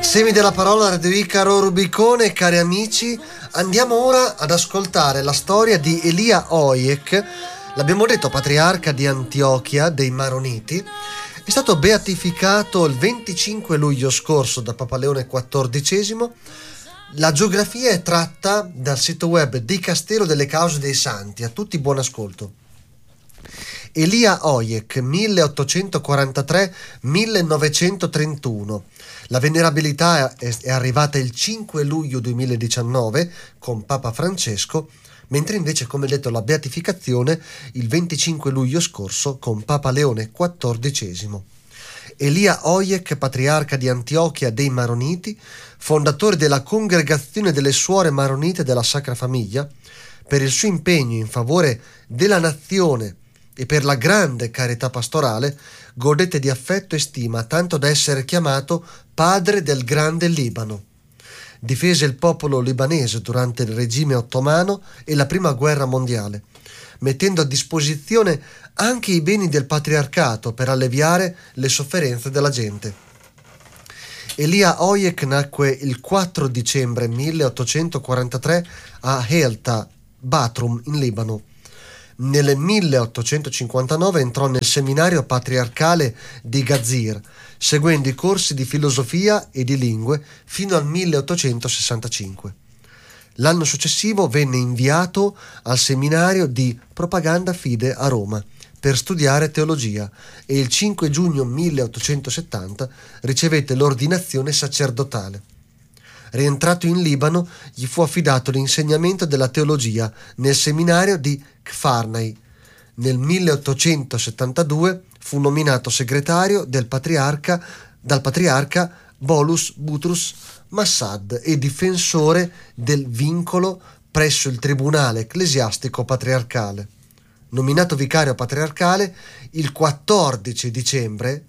Semi della parola, Radio Icaro Rubicone. Cari amici, andiamo ora ad ascoltare la storia di Elia Oiek. L'abbiamo detto, patriarca di Antiochia dei Maroniti. È stato beatificato il 25 luglio scorso da Papa Leone XIV. La geografia è tratta dal sito web Dicastero delle Cause dei Santi. A tutti buon ascolto. Elia Oiek, 1843-1931. La venerabilità è arrivata il 5 luglio 2019 con Papa Francesco, mentre invece, come detto, la beatificazione il 25 luglio scorso con Papa Leone XIV. Elia Oiek, patriarca di Antiochia dei Maroniti, fondatore della Congregazione delle Suore Maronite della Sacra Famiglia, per il suo impegno in favore della nazione e per la grande carità pastorale, godette di affetto e stima, tanto da essere chiamato padre del grande Libano. Difese il popolo libanese durante il regime ottomano e la prima guerra mondiale, mettendo a disposizione anche i beni del patriarcato per alleviare le sofferenze della gente. Elia Oiek nacque il 4 dicembre 1843 a Helta, Batrum, in Libano. Nel 1859 entrò nel seminario patriarcale di Gazir, seguendo i corsi di filosofia e di lingue fino al 1865. L'anno successivo venne inviato al seminario di Propaganda Fide a Roma per studiare teologia e il 5 giugno 1870 ricevette l'ordinazione sacerdotale. Rientrato in Libano, gli fu affidato l'insegnamento della teologia nel seminario di Kfarnai. Nel 1872 fu nominato segretario dal patriarca Bolus Butrus Massad e difensore del vincolo presso il tribunale ecclesiastico patriarcale. Nominato vicario patriarcale, il 14 dicembre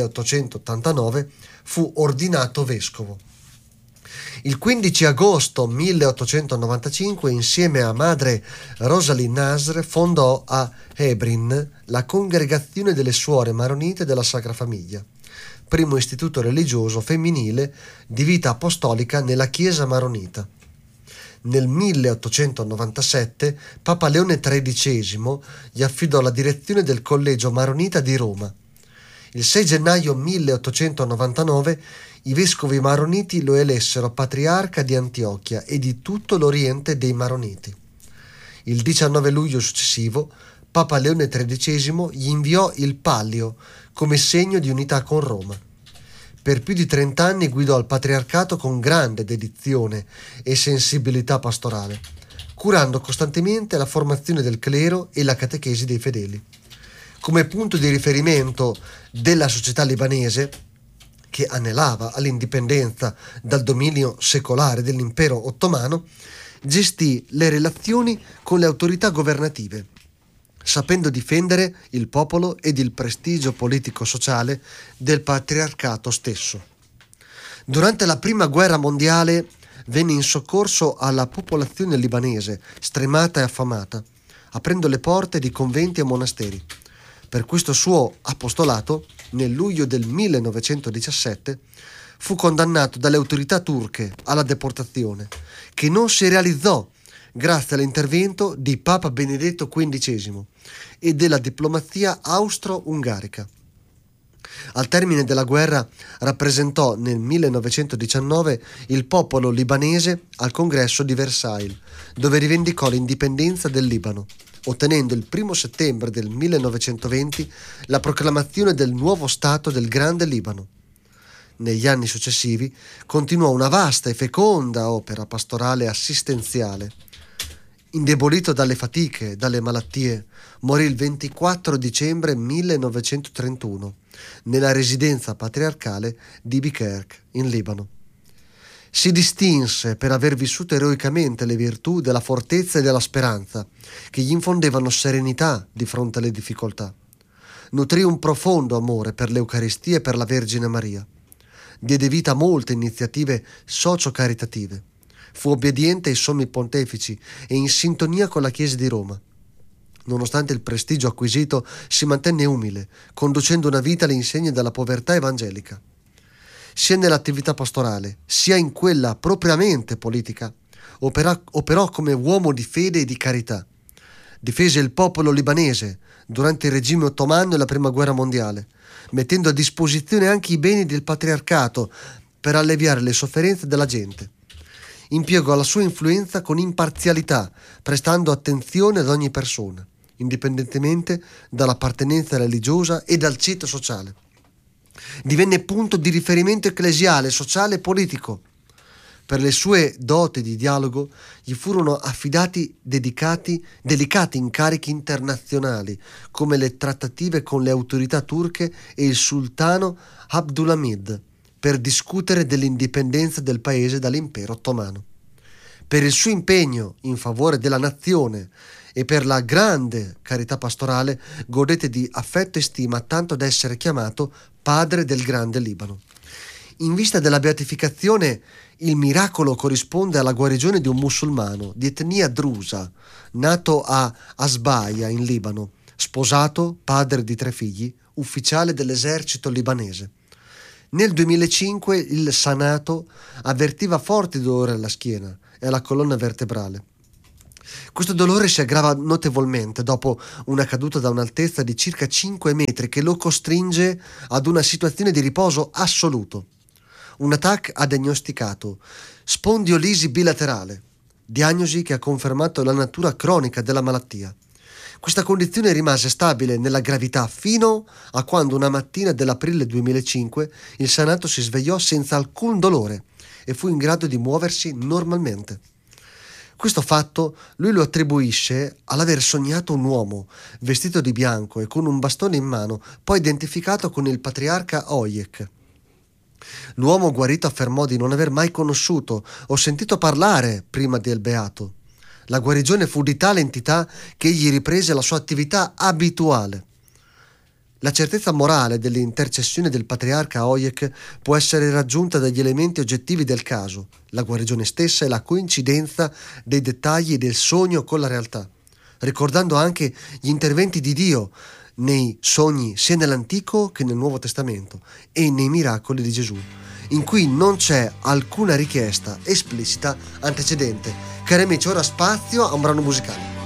1889 fu ordinato vescovo. Il 15 agosto 1895, insieme a madre Rosalie Nasr, fondò a Hebrin la Congregazione delle Suore Maronite della Sacra Famiglia, primo istituto religioso femminile di vita apostolica nella Chiesa maronita. Nel 1897 Papa Leone XIII gli affidò la direzione del Collegio Maronita di Roma. Il 6 gennaio 1899 i vescovi maroniti lo elessero patriarca di Antiochia e di tutto l'Oriente dei Maroniti. Il 19 luglio successivo Papa Leone XIII gli inviò il Pallio come segno di unità con Roma. Per più di 30 anni guidò il patriarcato con grande dedizione e sensibilità pastorale, curando costantemente la formazione del clero e la catechesi dei fedeli. Come punto di riferimento della società libanese, che anelava all'indipendenza dal dominio secolare dell'impero ottomano, gestì le relazioni con le autorità governative, sapendo difendere il popolo ed il prestigio politico-sociale del patriarcato stesso. Durante la prima guerra mondiale venne in soccorso alla popolazione libanese, stremata e affamata, aprendo le porte di conventi e monasteri. Per questo suo apostolato, nel luglio del 1917, fu condannato dalle autorità turche alla deportazione, che non si realizzò grazie all'intervento di Papa Benedetto XV e della diplomazia austro-ungarica. Al termine della guerra rappresentò nel 1919 il popolo libanese al congresso di Versailles, dove rivendicò l'indipendenza del Libano, ottenendo il 1 settembre del 1920 la proclamazione del nuovo Stato del Grande Libano. Negli anni successivi continuò una vasta e feconda opera pastorale assistenziale. Indebolito dalle fatiche e dalle malattie, morì il 24 dicembre 1931 nella residenza patriarcale di Bikerk, in Libano. Si distinse per aver vissuto eroicamente le virtù della fortezza e della speranza, che gli infondevano serenità di fronte alle difficoltà. Nutrì un profondo amore per l'Eucaristia e per la Vergine Maria. Diede vita a molte iniziative socio-caritative. Fu obbediente ai sommi pontefici e in sintonia con la Chiesa di Roma. Nonostante il prestigio acquisito, si mantenne umile, conducendo una vita all'insegna della povertà evangelica. sia nell'attività pastorale, sia in quella propriamente politica, operò come uomo di fede e di carità. Difese il popolo libanese durante il regime ottomano e la prima guerra mondiale, mettendo a disposizione anche i beni del patriarcato per alleviare le sofferenze della gente. Impiegò la sua influenza con imparzialità, prestando attenzione ad ogni persona, indipendentemente dall'appartenenza religiosa e dal ceto sociale. Divenne punto di riferimento ecclesiale, sociale e politico. Per le sue doti di dialogo gli furono affidati delicati incarichi internazionali, come le trattative con le autorità turche e il sultano Abdulhamid, per discutere dell'indipendenza del paese dall'impero ottomano. Per il suo impegno in favore della nazione e per la grande carità pastorale godette di affetto e stima, tanto da essere chiamato padre del grande Libano. In vista della beatificazione, il miracolo corrisponde alla guarigione di un musulmano di etnia drusa, nato a Asbaia in Libano, sposato, padre di 3 figli, ufficiale dell'esercito libanese. Nel 2005 il Senato avvertiva forti dolori alla schiena e alla colonna vertebrale. Questo dolore si aggrava notevolmente dopo una caduta da un'altezza di circa 5 metri che lo costringe ad una situazione di riposo assoluto. Un TAC ha diagnosticato spondiolisi bilaterale, diagnosi che ha confermato la natura cronica della malattia. Questa condizione rimase stabile nella gravità fino a quando una mattina dell'aprile 2005 il Senato si svegliò senza alcun dolore e fu in grado di muoversi normalmente. Questo fatto lui lo attribuisce all'aver sognato un uomo vestito di bianco e con un bastone in mano, poi identificato con il patriarca Oyek. L'uomo guarito affermò di non aver mai conosciuto o sentito parlare prima del beato. La guarigione fu di tale entità che egli riprese la sua attività abituale. La certezza morale dell'intercessione del patriarca Oyek può essere raggiunta dagli elementi oggettivi del caso, la guarigione stessa e la coincidenza dei dettagli del sogno con la realtà, ricordando anche gli interventi di Dio nei sogni sia nell'Antico che nel Nuovo Testamento e nei miracoli di Gesù, in cui non c'è alcuna richiesta esplicita antecedente. Cari amici, ora spazio a un brano musicale.